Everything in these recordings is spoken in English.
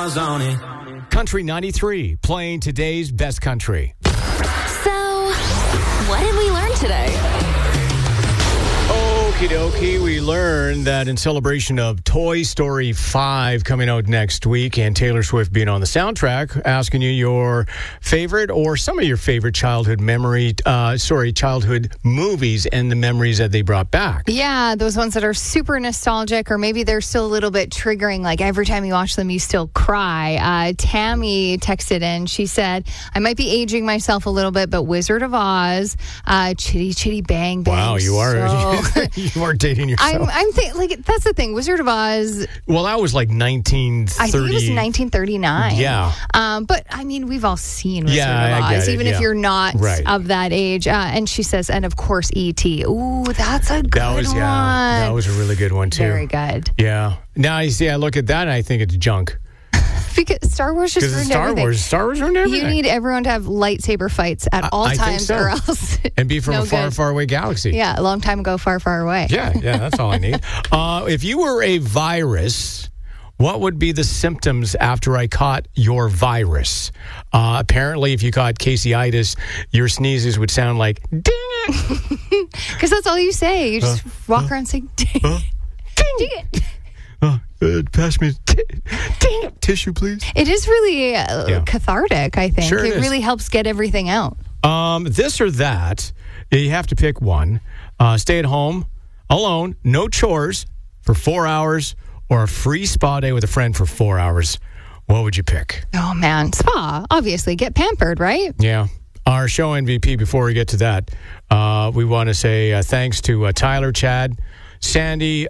stars on it. Country 93, playing today's best country. So, what did we learn today? Okie dokie, we learned that in celebration of Toy Story 5 coming out next week and Taylor Swift being on the soundtrack, asking you your favorite or some of your favorite childhood movies and the memories that they brought back. Yeah, those ones that are super nostalgic, or maybe they're still a little bit triggering, like every time you watch them, you still cry. Tammy texted in. She said, I might be aging myself a little bit, but Wizard of Oz, Chitty Chitty Bang Bang. Wow, you are. You are dating yourself. I'm that's the thing. Wizard of Oz. Well, that was like 1930. I think it was 1939. Yeah. But I mean, we've all seen Wizard of I get Oz, it, even if you're not of that age. And she says, and of course, E.T. Ooh, that's a good one. That was a really good one too. Very good. Yeah. Now you see, I look at that and I think it's junk. Because Star Wars just ruined everything. Star Wars ruined everything. You need everyone to have lightsaber fights at all times, or else and be from a far, far away galaxy. Yeah, a long time ago, far, far away. Yeah, that's all I need. If you were a virus, what would be the symptoms after I caught your virus? Apparently, if you caught Casey-itis, your sneezes would sound like, ding it. Because that's all you say. You just walk around saying, ding it. Ding it. Pass me tissue, please. It is really cathartic, I think. Sure it really helps get everything out. This or that, you have to pick one. Stay at home, alone, no chores for 4 hours, or a free spa day with a friend for 4 hours. What would you pick? Oh, man. Spa, obviously. Get pampered, right? Yeah. Our show MVP, before we get to that, we want to say thanks to Tyler, Chad, Sandy,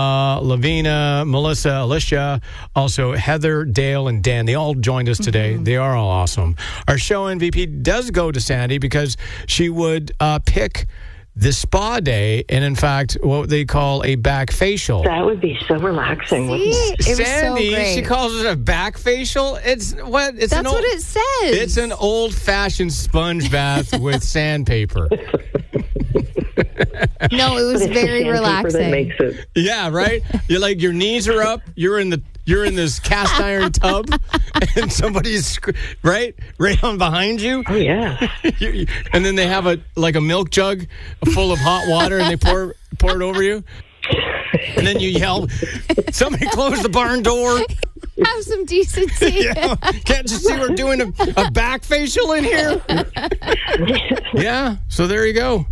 Lavina, Melissa, Alicia, also Heather, Dale, and Dan. They all joined us today. Mm-hmm. They are all awesome. Our show MVP does go to Sandy because she would pick the spa day and, in fact, what they call a back facial. That would be so relaxing. See? It was Sandy, so great. she calls it a back facial. That's what it says. It's an old-fashioned sponge bath with sandpaper. No, it was very relaxing. That makes it. Yeah, right? You're like, your knees are up. You're in this cast iron tub, and somebody's right on behind you. Oh yeah. And then they have a milk jug full of hot water, and they pour it over you. And then you yell, "Somebody close the barn door." Have some decency. Yeah. Can't you see we're doing a back facial in here? Yeah. So there you go.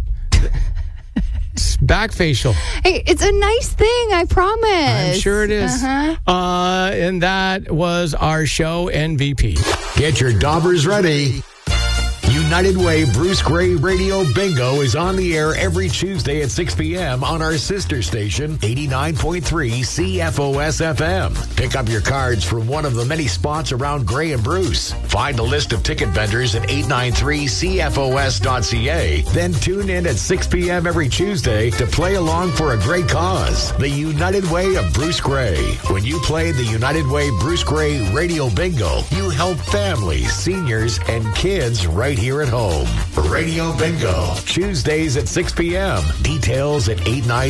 Back facial. Hey, it's a nice thing, I promise. I'm sure it is. And that was our show MVP. Get your daubers ready. United Way Bruce Gray Radio Bingo is on the air every Tuesday at 6 p.m. on our sister station, 89.3 CFOS FM. Pick up your cards from one of the many spots around Gray and Bruce. Find a list of ticket vendors at 893CFOS.ca. Then tune in at 6 p.m. every Tuesday to play along for a great cause. The United Way of Bruce Gray. When you play the United Way Bruce Gray Radio Bingo, you help families, seniors, and kids right here at home. Radio Bingo, Tuesdays at 6 p.m. Details at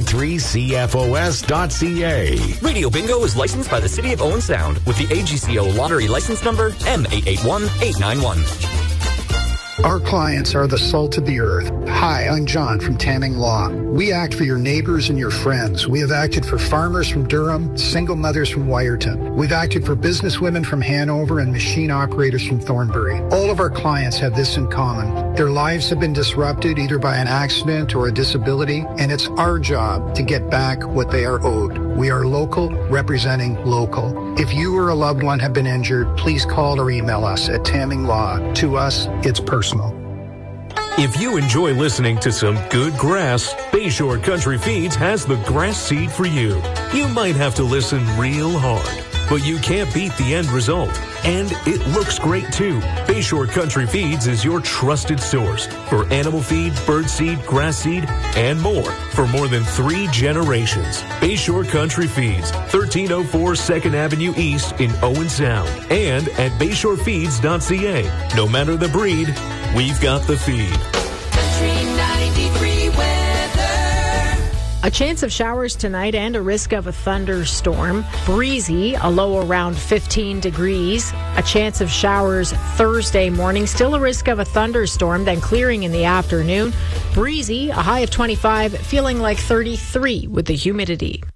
893CFOS.ca. Radio Bingo is licensed by the City of Owen Sound with the AGCO lottery license number M881891. Our clients are the salt of the earth. Hi, I'm John from Tamming Law. We act for your neighbors and your friends. We have acted for farmers from Durham, single mothers from Wyerton. We've acted for businesswomen from Hanover and machine operators from Thornbury. All of our clients have this in common. Their lives have been disrupted either by an accident or a disability, and it's our job to get back what they are owed. We are local, representing local. If you or a loved one have been injured, please call or email us at Tamming Law. To us, it's personal. If you enjoy listening to some good grass, Bayshore Country Feeds has the grass seed for you. You might have to listen real hard, but you can't beat the end result. And it looks great too. Bayshore Country Feeds is your trusted source for animal feed, bird seed, grass seed, and more than 3 generations. Bayshore Country Feeds, 1304 2nd Avenue East in Owen Sound, and at bayshorefeeds.ca. No matter the breed, we've got the feed. Country 93 weather. A chance of showers tonight and a risk of a thunderstorm. Breezy, a low around 15 degrees. A chance of showers Thursday morning. Still a risk of a thunderstorm, then clearing in the afternoon. Breezy, a high of 25, feeling like 33 with the humidity.